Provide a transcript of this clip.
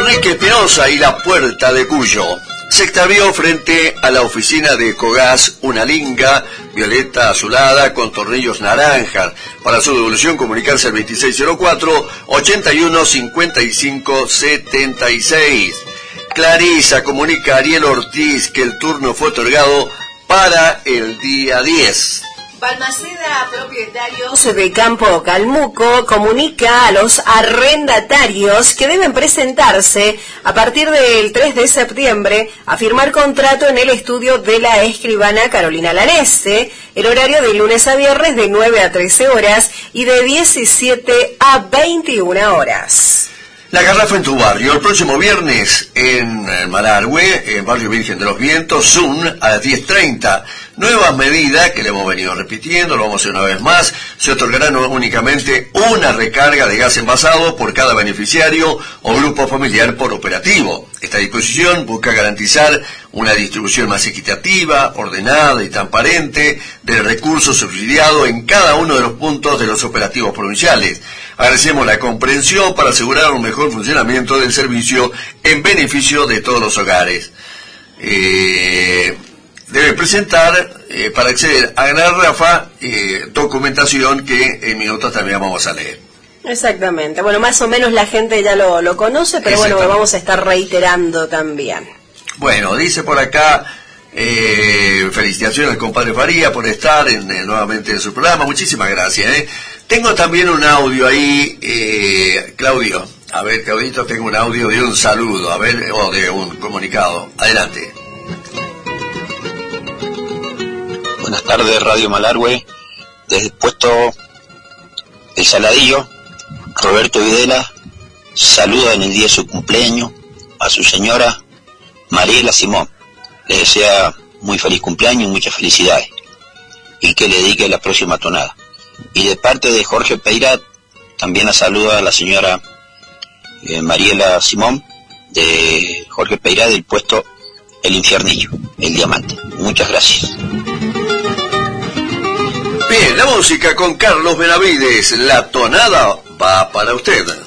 Enrique Espinosa y la Puerta de Cuyo. Se extravió frente a la oficina de Cogás una linga violeta azulada con tornillos naranjas. Para su devolución, comunicarse al 2604-815576. Clarisa comunica a Ariel Ortiz que el turno fue otorgado para el día 10. Balmaceda, propietarios de Campo Calmuco, comunica a los arrendatarios que deben presentarse a partir del 3 de septiembre a firmar contrato en el estudio de la escribana Carolina Lanese, el horario de lunes a viernes de 9 a 13 horas y de 17 a 21 horas. La Garrafa en tu barrio, el próximo viernes en Malargüe, en Barrio Virgen de los Vientos, Zoom a las 10:30. Nuevas medidas que le hemos venido repitiendo, lo vamos a hacer una vez más. Se otorgará únicamente una recarga de gas envasado por cada beneficiario o grupo familiar por operativo. Esta disposición busca garantizar una distribución más equitativa, ordenada y transparente del recurso subsidiado en cada uno de los puntos de los operativos provinciales. Agradecemos la comprensión para asegurar un mejor funcionamiento del servicio en beneficio de todos los hogares. Debe presentar, para acceder a la Garrafa, documentación que en minutos también vamos a leer. Exactamente. Bueno, más o menos la gente ya lo conoce, pero bueno, vamos a estar reiterando también. Bueno, dice por acá, felicitaciones al compadre Faría por estar nuevamente en su programa. Muchísimas gracias. Tengo también un audio ahí, Claudio. A ver, Claudito, tengo un audio de un saludo, a ver, o de un comunicado. Adelante. Buenas tardes, Radio Malargüe. Desde el puesto El Saladillo, Roberto Videla saluda en el día de su cumpleaños a su señora Mariela Simón. Le desea muy feliz cumpleaños y muchas felicidades, y que le dedique la próxima tonada. Y de parte de Jorge Peirat, también la saluda a la señora Mariela Simón, de Jorge Peirat, del puesto El Infiernillo, El Diamante. Muchas gracias. Bien, la música con Carlos Benavides. La tonada va para usted.